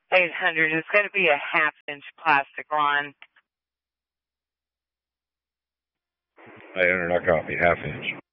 800. It's going to be a half-inch plastic line. 800, not copy, half inch.